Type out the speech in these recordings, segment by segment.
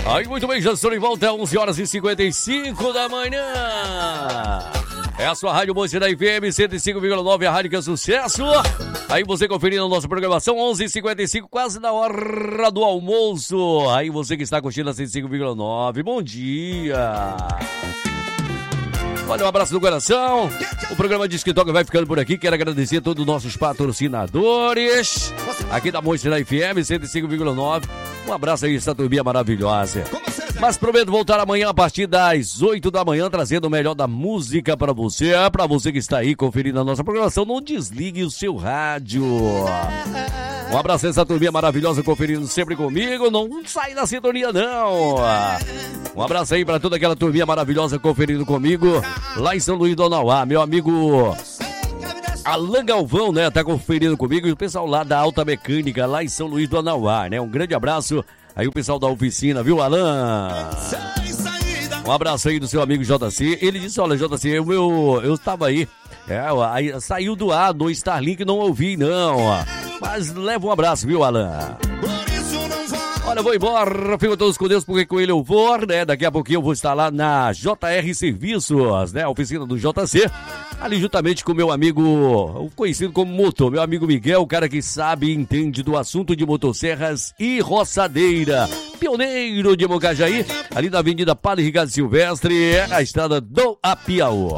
Aí, muito bem, já estou em volta, 11 horas e 55 da manhã. É a sua Rádio Mocidade FM 105,9, a rádio que é sucesso. Aí você conferindo a nossa programação, 11h55, quase na hora do almoço. Aí você que está curtindo a 105,9, bom dia. Olha, um abraço do coração. O programa de TikTok vai ficando por aqui. Quero agradecer a todos os nossos patrocinadores aqui da Mocidade FM 105,9. Um abraço aí, essa turminha maravilhosa. Mas prometo voltar amanhã a partir das 8 da manhã, trazendo o melhor da música para você. Para você que está aí conferindo a nossa programação, não desligue o seu rádio. Um abraço a essa turminha maravilhosa conferindo sempre comigo. Não sai da sintonia, não. Um abraço aí para toda aquela turminha maravilhosa conferindo comigo lá em São Luís do Anauá. Meu amigo Alan Galvão, né, tá conferindo comigo. E o pessoal lá da Alta Mecânica, lá em São Luís do Anauá, né? Um grande abraço aí o pessoal da oficina, viu, Alan? Um abraço aí do seu amigo JC. Ele disse, olha, JC, eu estava aí. Aí saiu do ar no Starlink, não ouvi, não. Mas leva um abraço, viu, Alan? Olha, eu vou embora, fico todos com Deus, porque com ele eu vou, né? Daqui a pouquinho eu vou estar lá na JR Serviços, né? A oficina do JC, ali juntamente com meu amigo, conhecido como Motor, meu amigo Miguel, o cara que sabe e entende do assunto de motosserras e roçadeira. Pioneiro de Mocajaí, ali na Avenida Padre Ricardo Silvestre, a estrada do Apiaú.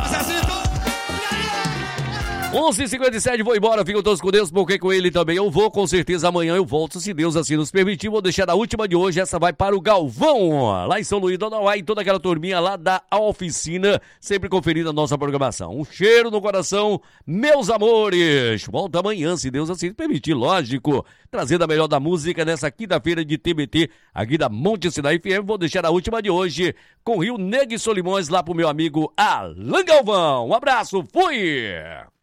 11h57, vou embora, ficam todos com Deus, porque com ele também eu vou, com certeza amanhã eu volto, se Deus assim nos permitir. Vou deixar a última de hoje, essa vai para o Galvão, lá em São Luís do Anauá, e toda aquela turminha lá da oficina, sempre conferindo a nossa programação. Um cheiro no coração, meus amores. Volta amanhã, se Deus assim nos permitir, lógico, trazendo a melhor da música nessa quinta-feira de TBT, aqui da Mocidade FM. Vou deixar a última de hoje com Rio Negro e Solimões lá pro meu amigo Alan Galvão. Um abraço, fui!